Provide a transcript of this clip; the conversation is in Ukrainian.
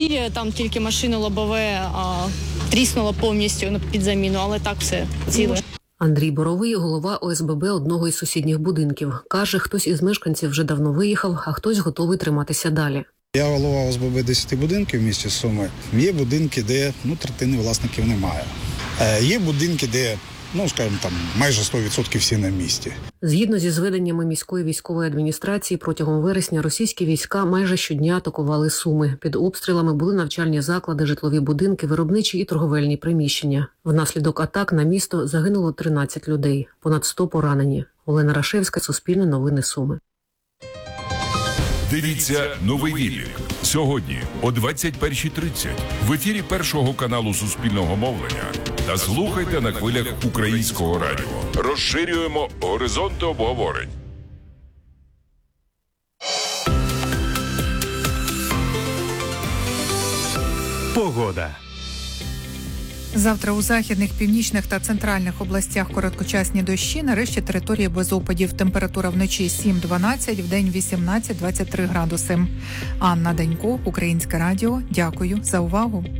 Аварії, там тільки машина лобове тріснула повністю під заміну, але так все ціле. Андрій Боровий – голова ОСББ одного із сусідніх будинків. Каже, хтось із мешканців вже давно виїхав, а хтось готовий триматися далі. Я голова ОСББ 10 будинків в місті Суми. Є будинки, де третини власників немає. Є будинки, де, скажімо, там майже 100% всі на місці. Згідно зі зведеннями міської військової адміністрації, протягом вересня російські війська майже щодня атакували Суми. Під обстрілами були навчальні заклади, житлові будинки, виробничі і торговельні приміщення. Внаслідок атак на місто загинуло 13 людей, понад 100 поранені. Олена Рашевська, Суспільне новини Суми. Дивіться «Новий Віллік» сьогодні о 21:30 в ефірі Першого каналу Суспільного мовлення та слухайте на хвилях Українського радіо. Розширюємо горизонти обговорень. Погода. Завтра у західних, північних та центральних областях короткочасні дощі, нарешті території без опадів. Температура вночі 7-12, вдень 18-23 градуси. Анна Данько, Українське радіо. Дякую за увагу.